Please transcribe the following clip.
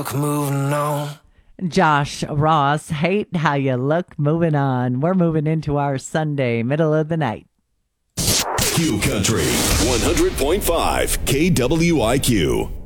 Moving on. Josh Ross, hate how you look. Moving on. We're moving into our Sunday, middle of the night. Q Country 100.5 KWIQ.